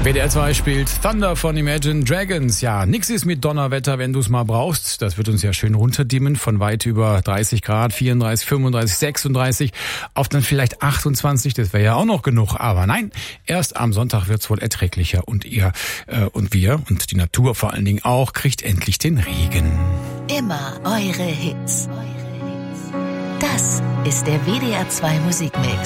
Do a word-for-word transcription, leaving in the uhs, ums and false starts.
W D R zwei spielt Thunder von Imagine Dragons. Ja, nix ist mit Donnerwetter, wenn du es mal brauchst. Das wird uns ja schön runterdimmen von weit über dreißig Grad, vierunddreißig, fünfunddreißig, sechsunddreißig auf dann vielleicht achtundzwanzig. Das wäre ja auch noch genug. Aber nein, erst am Sonntag wird's wohl erträglicher und ihr äh, und wir und die Natur vor allen Dingen auch kriegt endlich den Regen. Immer eure Hits. Das ist der W D R zwei Musikmix.